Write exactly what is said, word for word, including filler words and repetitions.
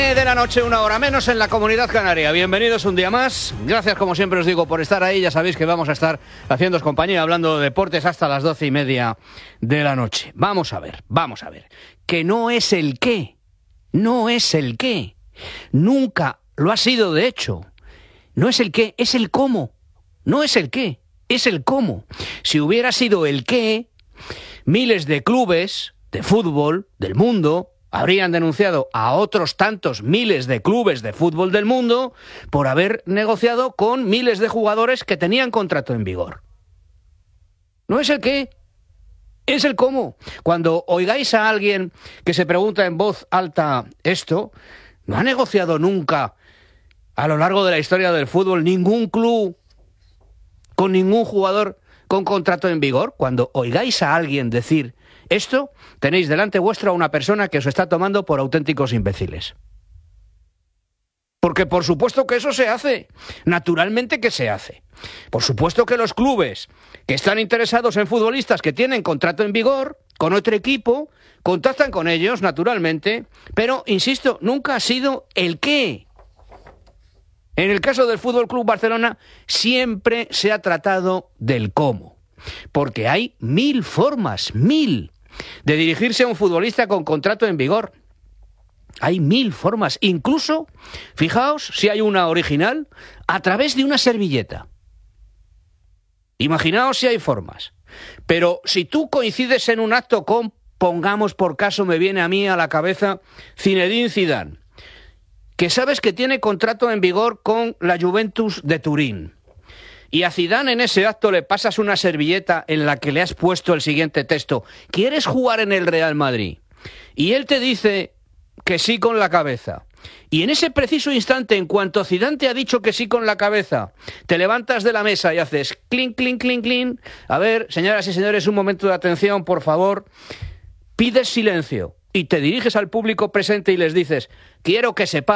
nueve de la noche, una hora menos en la Comunidad Canaria. Bienvenidos un día más. Gracias, como siempre os digo, por estar ahí. Ya sabéis que vamos a estar haciéndoos compañía, hablando de deportes hasta las doce y media de la noche. Vamos a ver, vamos a ver. Que no es el qué. No es el qué. Nunca lo ha sido, de hecho. No es el qué, es el cómo. No es el qué, es el cómo. Si hubiera sido el qué, miles de clubes de fútbol del mundo habrían denunciado a otros tantos miles de clubes de fútbol del mundo por haber negociado con miles de jugadores que tenían contrato en vigor. No es el qué, es el cómo. Cuando oigáis a alguien que se pregunta en voz alta esto, no ha negociado nunca a lo largo de la historia del fútbol ningún club con ningún jugador con contrato en vigor. Cuando oigáis a alguien decir esto, tenéis delante vuestro a una persona que os está tomando por auténticos imbéciles. Porque por supuesto que eso se hace, naturalmente que se hace. Por supuesto que los clubes que están interesados en futbolistas que tienen contrato en vigor con otro equipo, contactan con ellos, naturalmente, pero, insisto, nunca ha sido el qué. En el caso del F C Barcelona, siempre se ha tratado del cómo. Porque hay mil formas, mil, de dirigirse a un futbolista con contrato en vigor. Hay mil formas. Incluso, fijaos si hay una original, a través de una servilleta. Imaginaos si hay formas. Pero si tú coincides en un acto con, pongamos por caso, me viene a mí a la cabeza, Zinedine Zidane, que sabes que tiene contrato en vigor con la Juventus de Turín, y a Zidane en ese acto le pasas una servilleta en la que le has puesto el siguiente texto: ¿quieres jugar en el Real Madrid? Y él te dice que sí con la cabeza. Y en ese preciso instante, en cuanto Zidane te ha dicho que sí con la cabeza, te levantas de la mesa y haces clink, clink, clink, clink. A ver, señoras y señores, un momento de atención, por favor. Pides silencio y te diriges al público presente y les dices: quiero que sepa